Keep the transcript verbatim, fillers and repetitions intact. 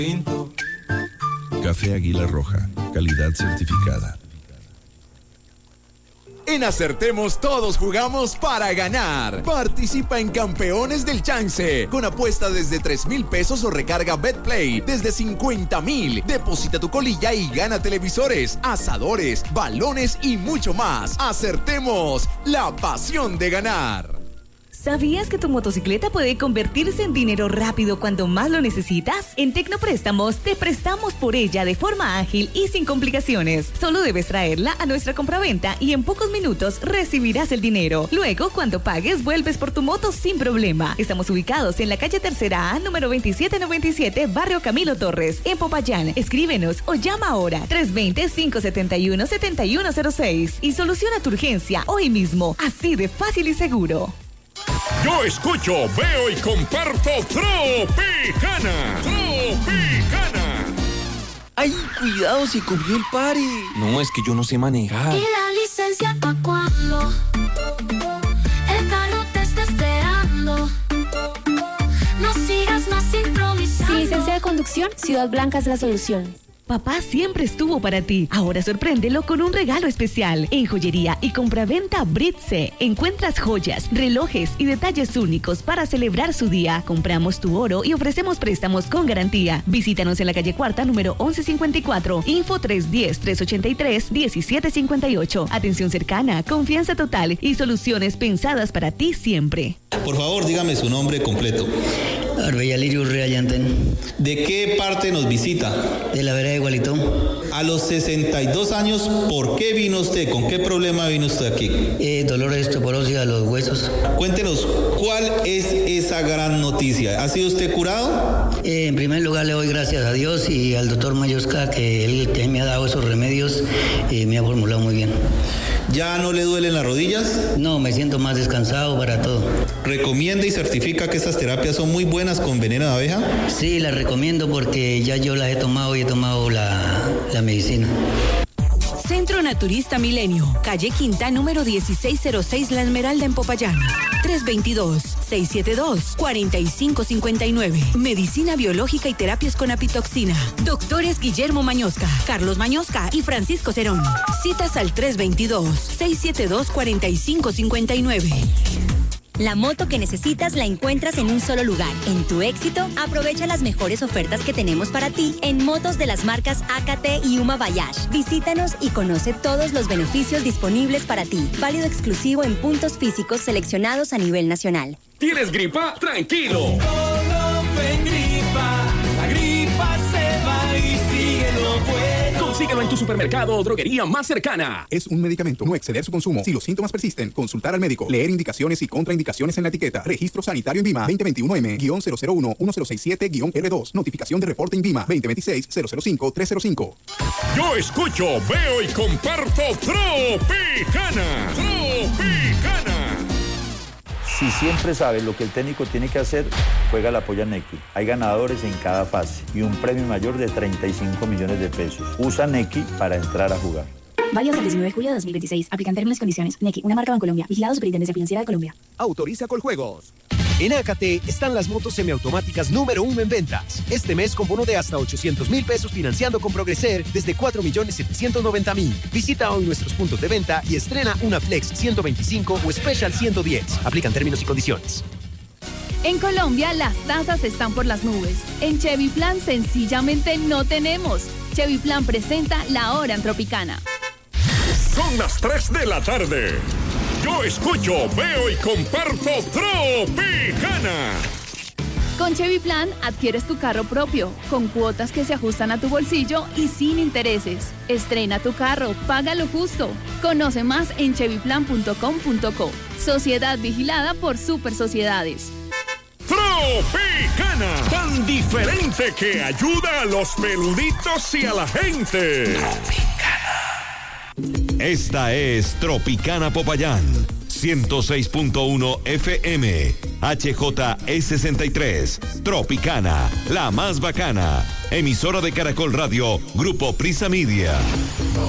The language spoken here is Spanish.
Café Águila Roja, calidad certificada. En Acertemos todos jugamos para ganar. Participa en Campeones del Chance con apuesta desde tres mil pesos o recarga BetPlay desde cincuenta mil. Deposita tu colilla y gana televisores, asadores, balones y mucho más. Acertemos, la pasión de ganar. ¿Sabías que tu motocicleta puede convertirse en dinero rápido cuando más lo necesitas? En Tecnopréstamos te prestamos por ella de forma ágil y sin complicaciones. Solo debes traerla a nuestra compraventa y en pocos minutos recibirás el dinero. Luego, cuando pagues, vuelves por tu moto sin problema. Estamos ubicados en la calle Tercera A, número veintisiete noventa y siete, Barrio Camilo Torres, en Popayán. Escríbenos o llama ahora tres dos cero, cinco siete uno, siete uno cero seis y soluciona tu urgencia hoy mismo. Así de fácil y seguro. Yo escucho, veo y comparto Tropicana. Tropicana. Ay, cuidado, se comió el pare. No, es que yo no sé manejar. ¿Y la licencia pa' cuándo? El carro te está esperando. No sigas más improvisando. Sin licencia de conducción, Ciudad Blanca es la solución. Papá siempre estuvo para ti. Ahora sorpréndelo con un regalo especial. En Joyería y Compraventa Britse encuentras joyas, relojes y detalles únicos para celebrar su día. Compramos tu oro y ofrecemos préstamos con garantía. Visítanos en la calle Cuarta, número once cincuenta y cuatro. Info tres uno cero, tres ocho tres, uno siete cinco ocho. Atención cercana, confianza total y soluciones pensadas para ti siempre. Por favor, dígame su nombre completo. Arbellalirio Reayanten. ¿De qué parte nos visita? De la vereda de Gualitón. A los sesenta y dos años, ¿por qué vino usted? ¿Con qué problema vino usted aquí? Eh, dolor de osteoporosis a los huesos. Cuéntenos, ¿cuál es esa gran noticia? ¿Ha sido usted curado? Eh, en primer lugar, le doy gracias a Dios y al doctor Mayosca, que él que me ha dado esos remedios y me ha formulado muy bien. ¿Ya no le duelen las rodillas? No, me siento más descansado para todo. ¿Recomienda y certifica que estas terapias son muy buenas con veneno de abeja? Sí, las recomiendo porque ya yo las he tomado y he tomado la, la medicina. Centro Naturista Milenio, calle Quinta, número dieciséis cero seis, La Esmeralda, en Popayán. tres dos dos, seis siete dos, cuatro cinco cinco nueve. Medicina biológica y terapias con apitoxina. Doctores Guillermo Mañosca, Carlos Mañosca y Francisco Cerón. Citas al tres dos dos, seis siete dos, cuatro cinco cinco nueve. La moto que necesitas la encuentras en un solo lugar. En Tu Éxito, aprovecha las mejores ofertas que tenemos para ti en motos de las marcas A K T y Uma Bayash. Visítanos y conoce todos los beneficios disponibles para ti. Válido exclusivo en puntos físicos seleccionados a nivel nacional. ¿Tienes gripa? ¡Tranquilo! Colofen gripa, la gripa se va y sigue lo bueno. Consíguelo en tu supermercado o droguería más cercana. Es un medicamento, no exceder su consumo. Si los síntomas persisten, consultar al médico. Leer indicaciones y contraindicaciones en la etiqueta. Registro sanitario INVIMA veinte veintiuno M cero cero uno uno cero seis siete R dos. Notificación de reporte INVIMA veinte veintiséis cero cero cinco tres cero cinco. Yo escucho, veo y comparto Tropicana. Tropicana. Si siempre sabes lo que el técnico tiene que hacer, juega la Polla Nequi. Hay ganadores en cada fase y un premio mayor de treinta y cinco millones de pesos. Usa Nequi para entrar a jugar. Válido hasta el diecinueve de julio de dos mil veintiséis. Aplican términos y condiciones. Nequi, una marca Bancolombia. Vigilado Superintendencia Financiera de Colombia. Autoriza Coljuegos. En A K T están las motos semiautomáticas número uno en ventas. Este mes con bono de hasta ochocientos mil pesos financiando con Progreser desde cuatro millones setecientos noventa mil. Visita hoy nuestros puntos de venta y estrena una Flex ciento veinticinco o Special ciento diez. Aplican términos y condiciones. En Colombia las tasas están por las nubes. En Chevy Plan sencillamente no tenemos. Chevy Plan presenta La Hora en Tropicana. Son las tres de la tarde. Yo escucho, veo y comparto Tropicana. Con Chevy Plan adquieres tu carro propio, con cuotas que se ajustan a tu bolsillo y sin intereses. Estrena tu carro, paga lo justo. Conoce más en chevy plan punto com punto co. Sociedad vigilada por Super Sociedades. Tropicana, tan diferente que ayuda a los peluditos y a la gente. Tropicana. Esta es Tropicana Popayán, ciento seis punto uno F M, H J E sesenta y tres, Tropicana, la más bacana, emisora de Caracol Radio, Grupo Prisa Media.